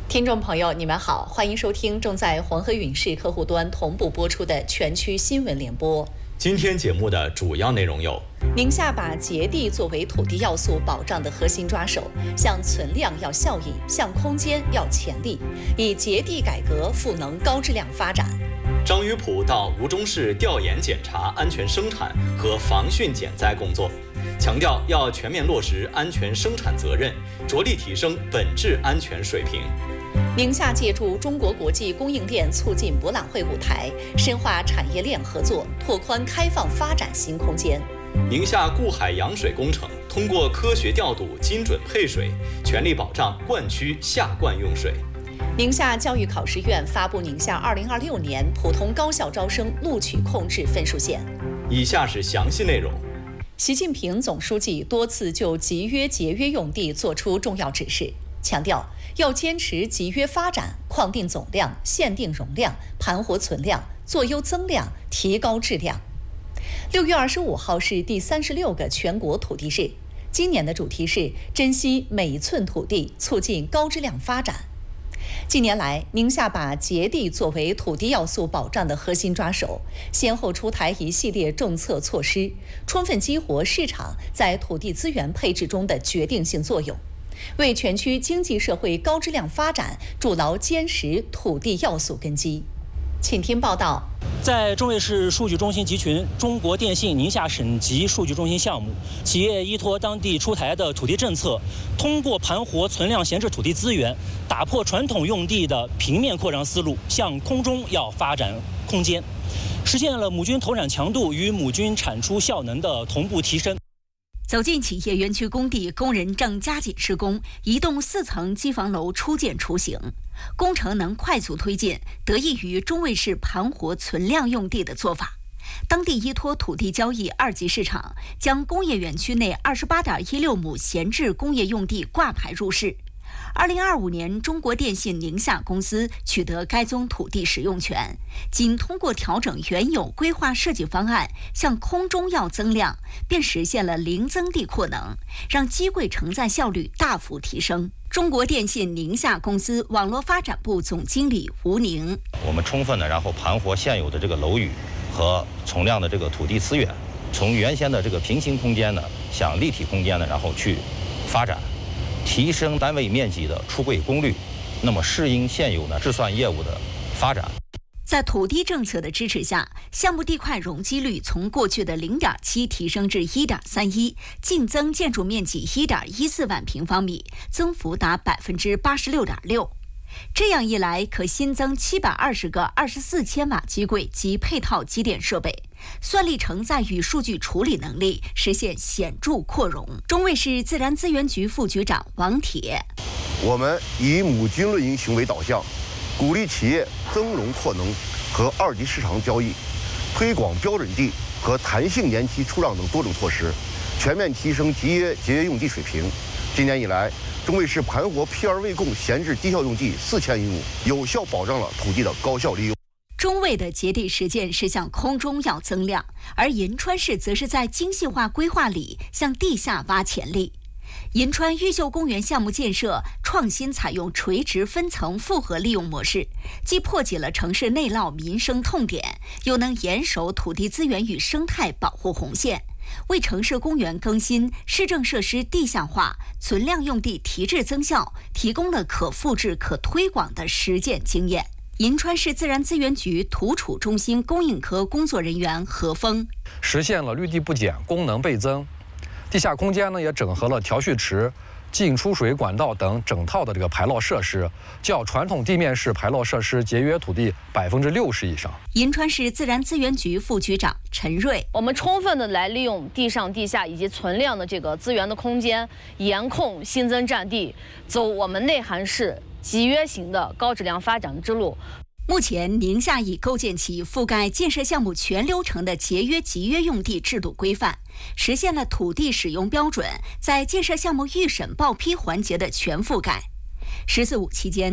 听众朋友，你们好，欢迎收听正在黄河允视客户端同步播出的全区新闻联播。 今天节目的主要内容有： 宁夏把节地作为土地要素保障的核心抓手，向存量要效益，向空间要潜力，以节地改革赋能高质量发展。 张于普到吴忠市调研检查安全生产和防汛减灾工作，强调要全面落实安全生产责任，着力提升本质安全水平。 宁夏借助中国国际供应链促进博览会舞台，深化产业链合作，拓宽开放发展新空间。 宁夏固海扬水工程通过科学调度、精准配水，全力保障灌区下灌用水。 宁夏教育考试院发布宁夏2026年普通高校招生录取控制分数线。 以下是详细内容。 习近平总书记多次就集约节约用地作出重要指示，强调要坚持集约发展，框定总量，限定容量，盘活存量，做优增量，提高质量。6月25号是第36个全国土地日，今年的主题是珍惜每一寸土地，促进高质量发展。近年来，宁夏把节地作为土地要素保障的核心抓手，先后出台一系列政策措施，充分激活市场在土地资源配置中的决定性作用，为全区经济社会高质量发展筑牢坚实土地要素根基。请听报道。 在中卫市数据中心集群中国电信宁夏省级数据中心项目，企业依托当地出台的土地政策，通过盘活存量闲置土地资源，打破传统用地的平面扩张思路，向空中要发展空间，实现了亩均投产强度与亩均产出效能的同步提升。 走进企业园区工地，工人正加紧施工，一栋4层机房楼初建雏形。工程能快速推进，得益于中卫市盘活存量用地的做法。当地依托土地交易2级市场，将工业园区内28.16亩闲置工业用地挂牌入市。2025年，中国电信宁夏公司取得该宗土地使用权，仅通过调整原有规划设计方案，向空中要增量，便实现了零增地扩能，让机柜承载效率大幅提升。中国电信宁夏公司网络发展部总经理吴宁： 我们充分的然后盘活现有的这个楼宇和存量的这个土地资源，从原先的这个平行空间呢，向立体空间呢，然后去发展。提升单位面积的出柜功率，那么适应现有的制算业务的发展。 在土地政策的支持下，项目地块容积率从过去的0.7提升至1.31，净增建筑面积1.14万平方米，增幅达86.6%。这样一来，可新增720个24千瓦机柜及配套机电设备，算力承载与数据处理能力实现显著扩容。中卫市自然资源局副局长王铁： 我们以亩均论营行为导向，鼓励企业增容扩能和2级市场交易，推广标准地和弹性年期出让等多种措施，全面提升节约用地水平。今年以来，中卫市盘活 P2 未供闲置低效用地4000余亩，有效保障了土地的高效利用。 中卫的节地实践是向空中要增量，而银川市则是在精细化规划里向地下挖潜力。银川玉秀公园项目建设创新采用垂直分层复合利用模式，既破解了城市内涝民生痛点，又能严守土地资源与生态保护红线，为城市公园更新、市政设施地下化、存量用地提质增效提供了可复制、可推广的实践经验。银川市自然资源局土储中心供应科工作人员何峰： 实现了绿地不减、功能倍增。地下空间呢也整合了调蓄池、进出水管道等整套的这个排涝设施，较传统地面式排涝设施节约土地60%以上。 银川市自然资源局副局长陈瑞： 我们充分的来利用地上、地下以及存量的这个资源的空间，严控新增占地，走我们内涵式集约型的高质量发展之路。 目前，宁夏已构建起覆盖建设项目全流程的节约集约用地制度规范，实现了土地使用标准在建设项目预审报批环节的全覆盖。“14·5”期间，